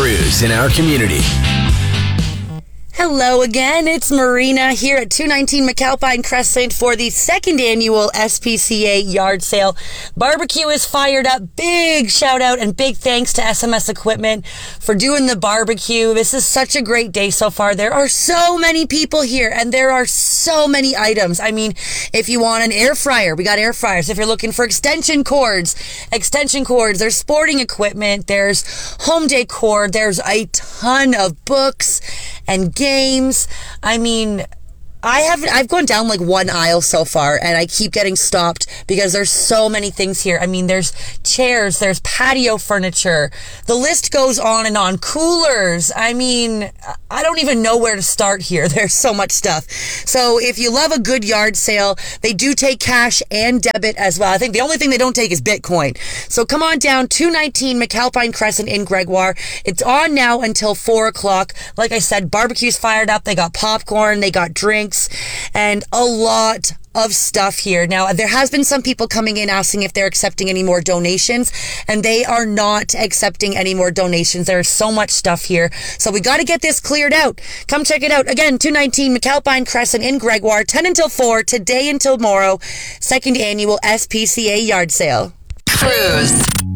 Cruise in our community. Hello again, it's Marina here at 219 McAlpine Crescent for the second annual SPCA yard sale. Barbecue is fired up. Big shout out and big thanks to SMS Equipment for doing the barbecue. This is such a great day so far. There are so many people here and there are so many items. I mean, if you want an air fryer, we got air fryers. If you're looking for extension cords, there's sporting equipment, there's home decor, there's a ton of books and games. I mean, I've gone down like one aisle so far and I keep getting stopped because there's so many things here. I mean, there's chairs, there's patio furniture. The list goes on and on. Coolers. I mean, I don't even know where to start here. There's so much stuff. So if you love a good yard sale, they do take cash and debit as well. I think the only thing they don't take is Bitcoin. So come on down, 219 McAlpine Crescent in Gregoire. It's on now until 4 o'clock. Like I said, barbecue's fired up. They got popcorn, they got drinks, and a lot of stuff here. Now, there has been some people coming in asking if they're accepting any more donations, and they are not accepting any more donations. There's so much stuff here. So we got to get this cleared out. Come check it out. Again, 219 McAlpine Crescent in Gregoire, 10 until 4, today until tomorrow, second annual SPCA yard sale. Cruise.